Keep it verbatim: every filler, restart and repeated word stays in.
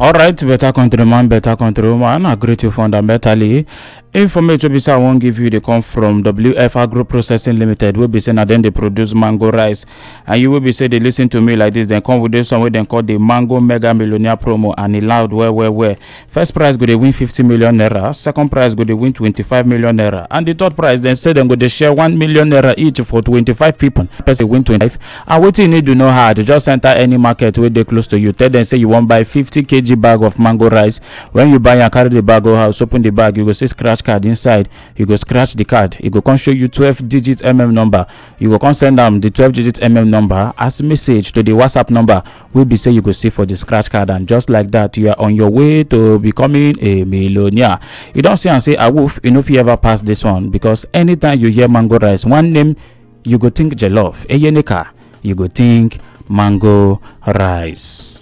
Alright, better countryman, better countrywoman, I greet you fundamentally. Information be say I won't give you they come from W F Agro Processing Limited. Will be saying that then they produce mango rice. And you will be say they listen to me like this, then come with this somewhere then call the Mango Mega Millionaire promo and it loud where where where. First prize go they win fifty million naira, second prize go they win twenty-five million naira. And the third prize then say them go they share one million naira each for twenty-five people. Person win twenty-five. And what you need to know hard, just enter any market where they close to you. Tell them say you want buy fifty kilograms bag of mango rice. When you buy and carry the bag go house, open the bag, you go see scratch card inside. You go scratch the card. It go come show you twelve digit mm number. You go come send them the twelve digit mm number as message to the WhatsApp number. Will be say you go see for the scratch card, and just like that, you are on your way to becoming a millionaire. You don't see and say a wolf. You know if you ever pass this one, because anytime you hear mango rice, one name you go think jollof. Eyeneka, you go think mango rice.